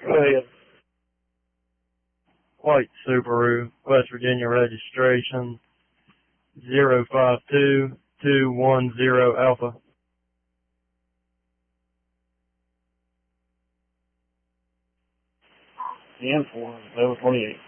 Go ahead. White Subaru, West Virginia registration 052210 Alpha. 10-4, 1128.